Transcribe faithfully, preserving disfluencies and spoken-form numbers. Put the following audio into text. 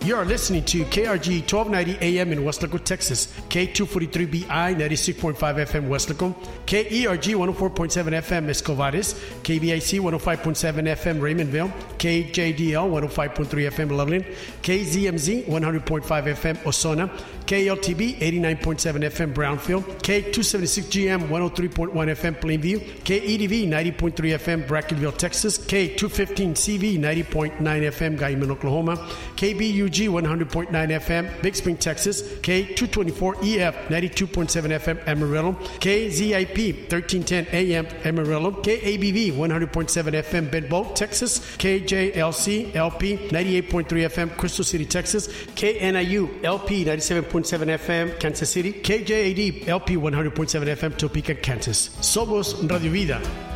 You are listening to K R G twelve ninety A M in Weslaco, Texas, K two forty-three B I ninety-six point five F M Weslaco, K E R G one oh four point seven F M Escovares, K B I C one oh five point seven F M Raymondville, K J D L one oh five point three F M Loveland, K Z M Z one hundred point five F M Ozona, K L T B eighty-nine point seven F M Brownfield, K two seventy-six G M one oh three point one F M Plainview, K E D V ninety point three F M Brackenville, Texas, K two fifteen C V ninety point nine F M Guyman, Oklahoma, K B U G one hundred point nine F M Big Spring, Texas, K two twenty-four E F ninety-two point seven F M Amarillo, K Z I P thirteen ten A M Amarillo, K A B V one hundred point seven F M Bedboe, Texas, K J L C L P ninety-eight point three F M Crystal City, Texas, K N I U L P ninety-seven point seven F M Kansas City, K J A D L P one hundred point seven F M Topeka, Kansas. Somos Radio Vida.